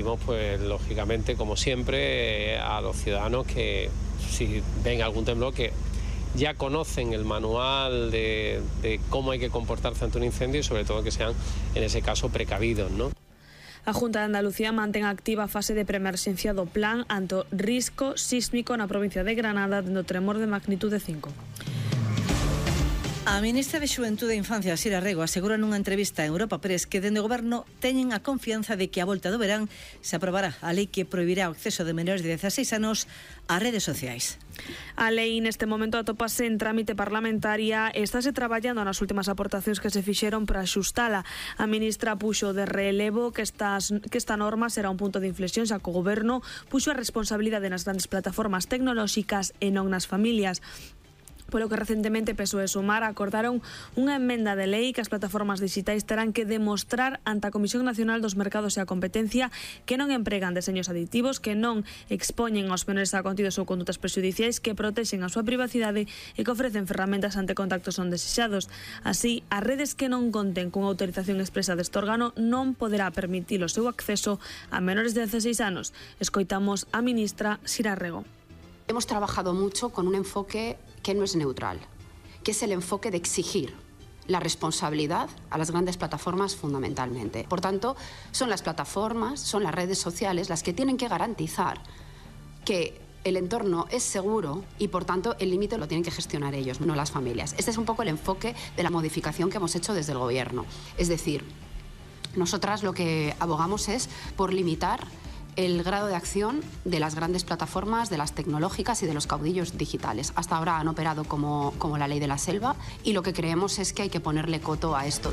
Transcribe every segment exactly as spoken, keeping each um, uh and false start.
pedimos, pues lógicamente, como siempre, eh, a los ciudadanos que si ven algún temblor, que ya conocen el manual de, de cómo hay que comportarse ante un incendio y sobre todo que sean, en ese caso, precavidos, ¿no? A Junta de Andalucía mantén activa a fase de preemerxencia do plan ante o risco sísmico na provincia de Granada dendo tremor de magnitude cinco. A ministra de Xuventude e Infancia, Sira Rego, asegura nunha entrevista en Europa Press que dende o goberno teñen a confianza de que a volta do verán se aprobará a lei que prohibirá o acceso de menores de dieciséis anos ás redes sociais. A lei neste momento atópase en trámite parlamentaria e estáse traballando nas últimas aportacións que se fixeron para axustala. A ministra puxo de relevo que, estas, que esta norma será un punto de inflexión xa que o goberno puxo a responsabilidade nas grandes plataformas tecnolóxicas e non nas familias. Polo que recentemente P S O E e Sumar acordaron unha emenda de lei que as plataformas digitais terán que demostrar ante a Comisión Nacional dos Mercados e a Competencia que non empregan deseños aditivos, que non expoñen aos menores a contidos ou condutas prexudiciais, que protexen a súa privacidade e que ofrecen ferramentas ante contactos non desexados. Así, as redes que non conten cunha autorización expresa deste órgano non poderá permitir o seu acceso a menores de dieciséis anos. Escoitamos a ministra Sira Rego. Hemos trabajado mucho con un enfoque que no es neutral, que es el enfoque de exigir la responsabilidad a las grandes plataformas fundamentalmente. Por tanto, son las plataformas, son las redes sociales las que tienen que garantizar que el entorno es seguro y, por tanto, el límite lo tienen que gestionar ellos, no las familias. Este es un poco el enfoque de la modificación que hemos hecho desde el Gobierno. Es decir, nosotras lo que abogamos es por limitar el grado de acción de las grandes plataformas, de las tecnológicas y de los caudillos digitales. Hasta ahora han operado como, como la ley de la selva y lo que creemos es que hay que ponerle coto a esto.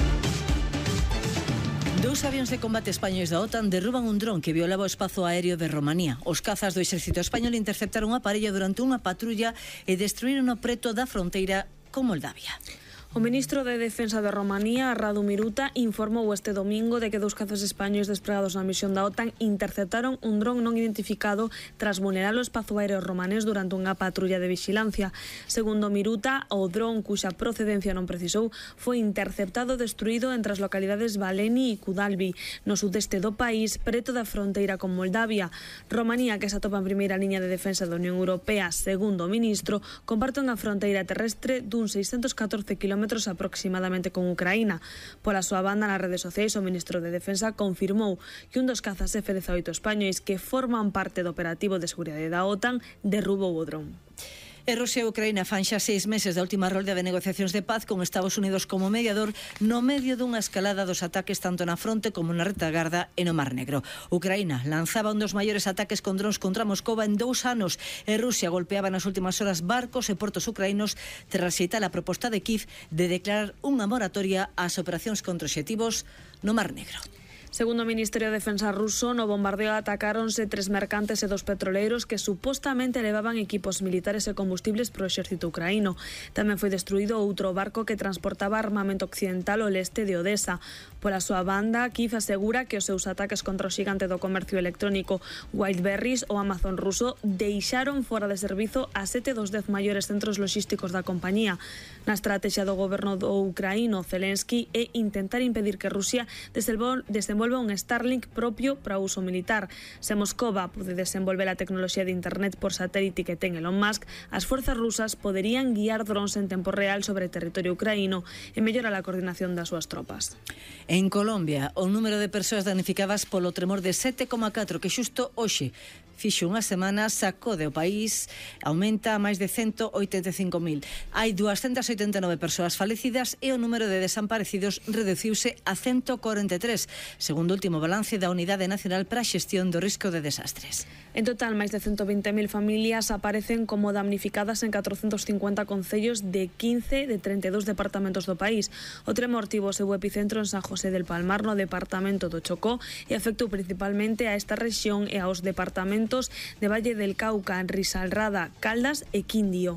Dous avións de combate españois da OTAN derruban un dron que violaba o espazo aéreo de Romanía. Os cazas do exército español interceptaron a parella durante unha patrulla e destruíron o preto da fronteira con Moldavia. O ministro de Defensa de Romanía, Radu Miruta, informou este domingo de que dous cazas españois despregados na misión da OTAN interceptaron un dron non identificado tras vulnerar o espazo aéreo romanés durante unha patrulla de vixilancia. Segundo Miruta, o dron, cuxa procedencia non precisou, foi interceptado e destruído entre as localidades Valeni e Kudalbi, no sudeste do país, preto da fronteira con Moldavia. Romanía, que se atopa en primeira liña de defensa da Unión Europea, segundo o ministro, comparte unha fronteira terrestre dun seiscentos catorce kilómetros aproximadamente con Ucraína. Pola súa banda, nas redes sociais, o ministro de Defensa confirmou que un dos cazas F dezaoito españois que forman parte do operativo de seguridade da OTAN derrubou o dron. E Rusia e Ucraína fan xa seis meses da última rolda de negociacións de paz con Estados Unidos como mediador no medio dunha escalada dos ataques tanto na fronte como na retagarda e no Mar Negro. Ucraína lanzaba un dos maiores ataques con drons contra Moscova en dous anos e Rusia golpeaba nas últimas horas barcos e portos ucraínos tras rexeitar a proposta de Kiev de declarar unha moratoria ás operacións contra obxectivos no Mar Negro. Segundo o Ministerio de Defensa ruso, no bombardeo atacáronse tres mercantes e dos petroleiros que supostamente levaban equipos militares e combustibles pro exército ucraíno. Tamén foi destruído outro barco que transportaba armamento occidental ao leste de Odessa. Pola súa banda, Kiev asegura que os seus ataques contra o xigante do comercio electrónico Wildberries, o Amazon ruso, deixaron fora de servizo a sete dos dez maiores centros logísticos da compañía. Na estrategia do goberno do ucraíno Zelensky é intentar impedir que Rusia desenvolva desenvolve un Starlink propio para uso militar. Se Moscova pode desenvolver a tecnoloxía de internet por satélite que ten Elon Musk, as forzas rusas poderían guiar drons en tempo real sobre territorio ucraíno e mellorar a coordinación das súas tropas. En Colombia, o número de persoas danificadas polo tremor de sete coma catro que xusto hoxe fixo unha semana sacode o país aumenta a máis de ciento oitenta e cinco mil. Hai doscientas oitenta e nove persoas falecidas e o número de desaparecidos reduciuse a ciento corenta e tres, segundo o último balance da Unidade Nacional para a Xestión do Risco de Desastres. En total, máis de ciento vinte mil familias aparecen como damnificadas en catrocentos cincuenta concellos de quince de treinta e dous departamentos do país. O tremor tivo o seu epicentro en San José del Palmar, no departamento do Chocó, e afectou principalmente a esta rexión e aos departamentos de Valle del Cauca, Risaralda, Caldas e Quindio.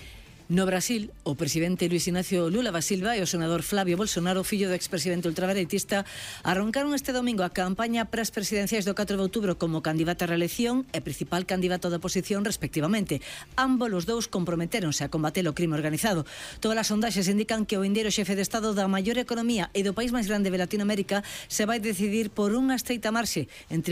No Brasil, o presidente Luis Ignacio Lula da Silva e o senador Flavio Bolsonaro, fillo do expresidente ultradereitista, arrancaron este domingo a campaña para as presidenciais do catro de outubro como candidato a reelección e principal candidato da oposición respectivamente. Ambos os dous comprometéronse a combater o crime organizado. Todas as sondaxes indican que o vindeiro xefe de Estado da maior economía e do país máis grande de Latinoamérica se vai decidir por unha estreita marxe entre